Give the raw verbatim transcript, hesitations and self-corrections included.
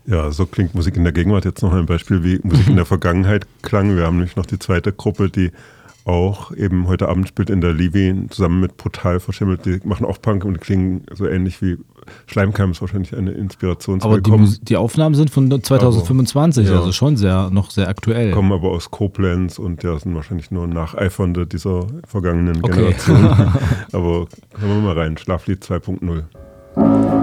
Ja, so klingt Musik in der Gegenwart. Jetzt noch ein Beispiel, wie Musik in der Vergangenheit klang. Wir haben nämlich noch die zweite Gruppe, die auch eben heute Abend spielt in der Livi zusammen mit Brutal Verschimmelt. Die machen auch Punk und klingen so ähnlich wie Schleimkeim, ist wahrscheinlich eine Inspirationsquelle. Aber die, Mus- die Aufnahmen sind von zwanzig fünfundzwanzig, aber, ja. also schon sehr, noch sehr aktuell. Kommen aber aus Koblenz und ja, sind wahrscheinlich nur Nacheifernde dieser vergangenen Okay. Generation. Aber hören wir mal rein, Schlaflied zwei Punkt null.